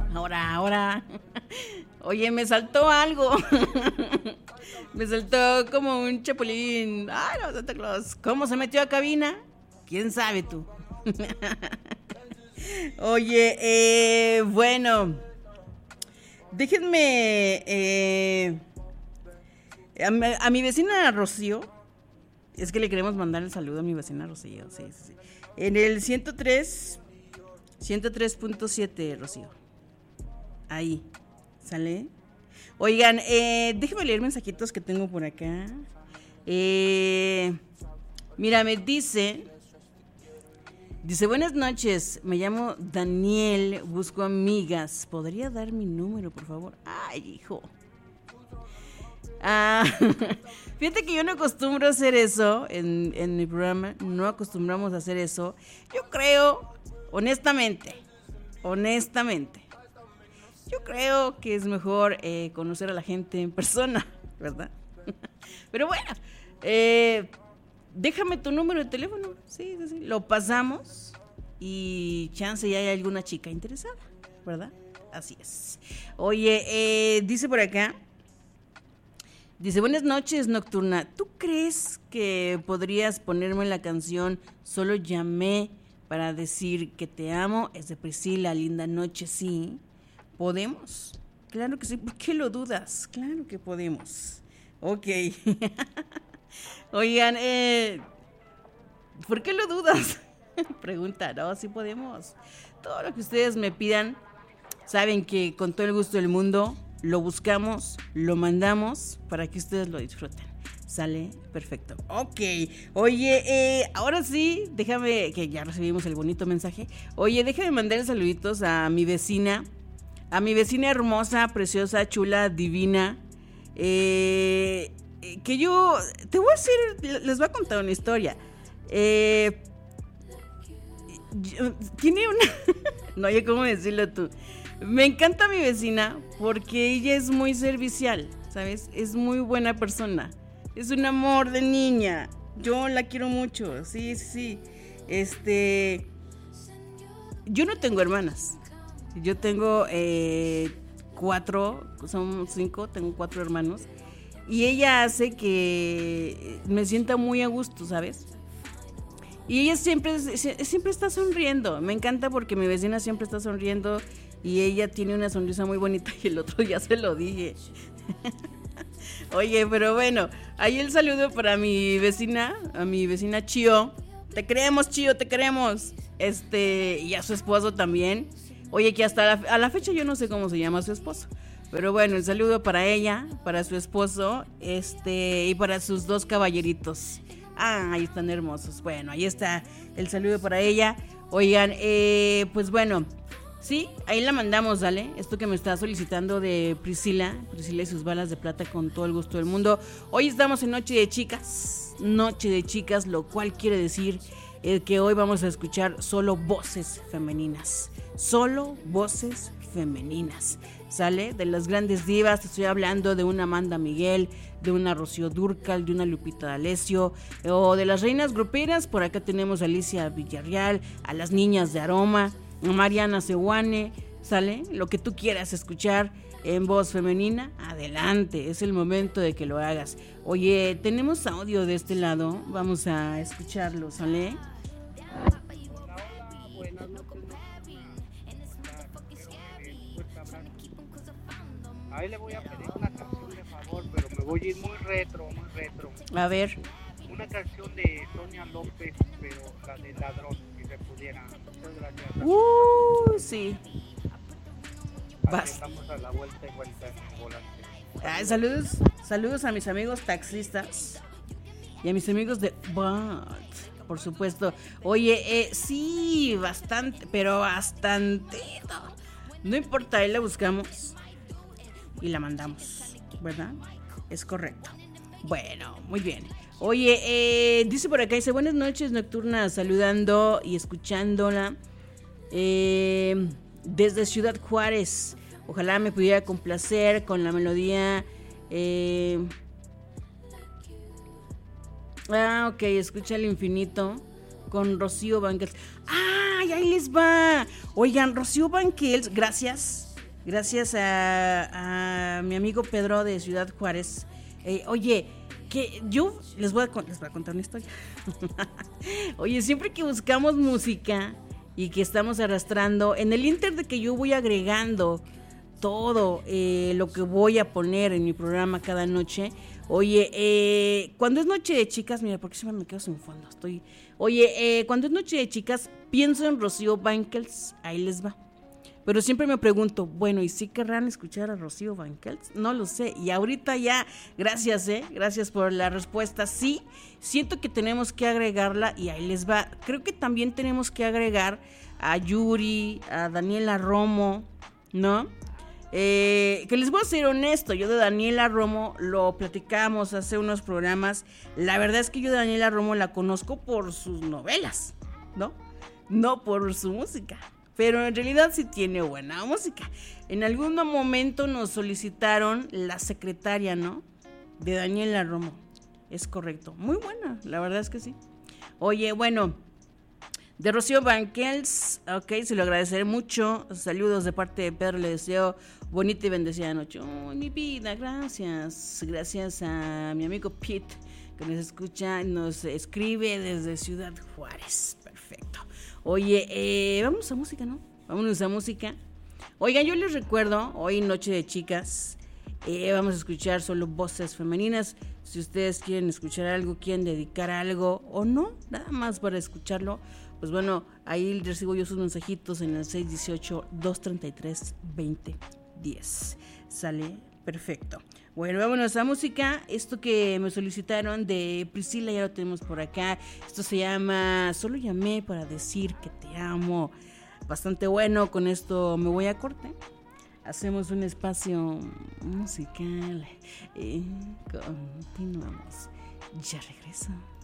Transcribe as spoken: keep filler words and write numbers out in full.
Ahora, ahora. Oye, me saltó algo. Me saltó como un chapulín. Ay, no, Santa Claus. ¿Cómo se metió a cabina? ¿Quién sabe tú? Oye, eh, bueno. Déjenme... Eh, a, mi, a mi vecina Rocío. Es que le queremos mandar el saludo a mi vecina Rocío. Sí, sí, sí. En el ciento tres... ciento tres punto siete, Rocío. Ahí. ¿Sale? Oigan, eh, déjenme leer mensajitos que tengo por acá. Eh, mira, me dice... Dice, buenas noches, me llamo Daniel, busco amigas. ¿Podría dar mi número, por favor? Ay, hijo. Ah, fíjate que yo no acostumbro a hacer eso en, en mi programa. No acostumbramos a hacer eso. Yo creo, honestamente, honestamente, yo creo que es mejor eh, conocer a la gente en persona, ¿verdad? Pero bueno, eh, déjame tu número de teléfono. Sí, sí, sí. Lo pasamos y chance ya hay alguna chica interesada, ¿verdad? Así es. Oye, eh, dice por acá. Dice, buenas noches, Nocturna. ¿Tú crees que podrías ponerme la canción Solo llamé para decir que te amo? Es de Priscila, linda noche, sí. ¿Podemos? Claro que sí. ¿Por qué lo dudas? Claro que podemos. Ok. Oigan, eh, ¿por qué lo dudas? Pregunta, no, sí podemos. Todo lo que ustedes me pidan, saben que con todo el gusto del mundo lo buscamos, lo mandamos para que ustedes lo disfruten. ¿Sale? Perfecto. Ok. Oye, eh, ahora sí, déjame, que ya recibimos el bonito mensaje. Oye, déjame mandar saluditos a mi vecina, a mi vecina hermosa, preciosa, chula, divina. Eh, que yo, te voy a decir, les voy a contar una historia. Eh, yo, tiene una, no hay cómo decirlo tú. Me encanta mi vecina porque ella es muy servicial, ¿sabes? Es muy buena persona. Es un amor de niña. Yo la quiero mucho. Sí, sí, sí. Este... Yo no tengo hermanas. Yo tengo eh, cuatro, son cinco, tengo cuatro hermanos. Y ella hace que me sienta muy a gusto, ¿sabes? Y ella siempre, siempre está sonriendo. Me encanta porque mi vecina siempre está sonriendo. Y ella tiene una sonrisa muy bonita y el otro ya se lo dije. Oye, pero bueno, ahí el saludo para mi vecina, a mi vecina Chío. Te queremos, Chío, te queremos. Este, y a su esposo también. Oye, que hasta la, a la fecha yo no sé cómo se llama su esposo. Pero bueno, el saludo para ella, para su esposo, este, y para sus dos caballeritos. Ah, ahí están hermosos. Bueno, ahí está el saludo para ella. Oigan, eh, pues bueno... Sí, ahí la mandamos, dale. Esto que me está solicitando de Priscila, Priscila y sus balas de plata con todo el gusto del mundo. Hoy estamos en Noche de Chicas, Noche de Chicas, lo cual quiere decir eh, que hoy vamos a escuchar solo voces femeninas. Solo voces femeninas, ¿sale? De las grandes divas, te estoy hablando de una Amanda Miguel, de una Rocío Dúrcal, de una Lupita D'Alessio, o de las reinas gruperas. Por acá tenemos a Alicia Villarreal, a las niñas de Aroma, Mariana Sewane, ¿sale? Lo que tú quieras escuchar en voz femenina, adelante, es el momento de que lo hagas. Oye, tenemos audio de este lado, vamos a escucharlo, ¿sale? Ahí le voy a pedir una canción de favor, pero me voy a ir muy retro, muy retro. A ver. Una canción de Sonia López, pero la de Ladrón, si se pudiera. Muchas gracias. Uh, sí. Vas. Estamos a la vuelta y vuelta en el volante. Ay, saludos, saludos a mis amigos taxistas y a mis amigos de Bot, por supuesto. Oye, eh, sí, bastante, pero bastantito. No importa, ahí la buscamos y la mandamos, ¿verdad? Es correcto. Bueno, muy bien. Oye, eh, dice por acá, dice, buenas noches, Nocturna, saludando y escuchándola eh, desde Ciudad Juárez. Ojalá me pudiera complacer con la melodía. Eh... Ah, ok, escucha el infinito con Rocío Banquels. ¡Ay, ahí les va! Oigan, Rocío Banquels, gracias. Gracias a, a mi amigo Pedro de Ciudad Juárez. Eh, oye, que yo les voy a, les voy a contar una historia. Oye, siempre que buscamos música y que estamos arrastrando, en el inter de que yo voy agregando todo eh, lo que voy a poner en mi programa cada noche. Oye, eh, cuando es noche de chicas, mira, porque siempre me quedo sin fondo. Estoy. Oye, eh, cuando es noche de chicas, pienso en Rocío Banquels, ahí les va. Pero siempre me pregunto, bueno, ¿y sí querrán escuchar a Rocío Banquels? No lo sé. Y ahorita ya, gracias, eh, gracias por la respuesta. Sí, siento que tenemos que agregarla y ahí les va. Creo que también tenemos que agregar a Yuri, a Daniela Romo, ¿no? Eh, que les voy a ser honesto, yo de Daniela Romo lo platicamos hace unos programas. La verdad es que yo de Daniela Romo la conozco por sus novelas, ¿no? No por su música, pero en realidad sí tiene buena música. En algún momento nos solicitaron La secretaria, ¿no? De Daniela Romo, es correcto, muy buena, la verdad es que sí. Oye, bueno, de Rocío Banquels, ok, se lo agradeceré mucho. Saludos de parte de Pedro, le deseo bonita y bendecida noche. Oh, mi vida, gracias. Gracias a mi amigo Pete, que nos escucha, nos escribe desde Ciudad Juárez. Perfecto. Oye, eh, vamos a música, ¿no? Vámonos a música. Oigan, yo les recuerdo, hoy Noche de Chicas, eh, vamos a escuchar solo voces femeninas. Si ustedes quieren escuchar algo, quieren dedicar algo o no, nada más para escucharlo, pues bueno, ahí recibo yo sus mensajitos en el seis uno ocho, dos tres tres, dos cero uno cero. Sale perfecto. Bueno, vámonos a música. Esto que me solicitaron de Priscila ya lo tenemos por acá. Esto se llama Solo llamé para decir que te amo. Bastante bueno. Con esto me voy a corte. Hacemos un espacio musical. Eh, continuamos. Ya regreso.